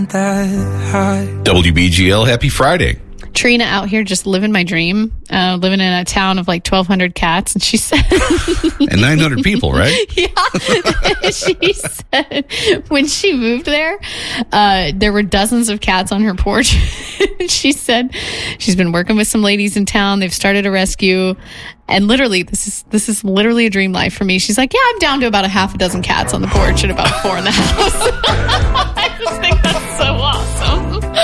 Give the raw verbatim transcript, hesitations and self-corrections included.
W B G L, happy Friday. Trina out here just living my dream, uh, living in a town of like twelve hundred cats. And she said... and nine hundred people, right? Yeah. She said when she moved there, uh, there were dozens of cats on her porch. She said she's been working with some ladies in town. They've started a rescue. And literally, this is this is literally a dream life for me. She's like, yeah, I'm down to about a half a dozen cats on the porch and about four in the house.